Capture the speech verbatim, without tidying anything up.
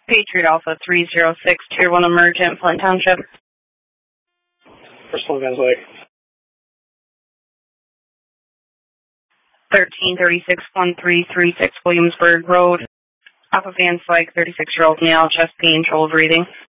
Patriot Alpha three zero six, Tier one Emergent, Flint Township. Bristol Van Slyke. thirteen thirty-six, one three three six Williamsburg Road. Off of Van Slyke, thirty-six-year-old male, chest pain, trouble breathing.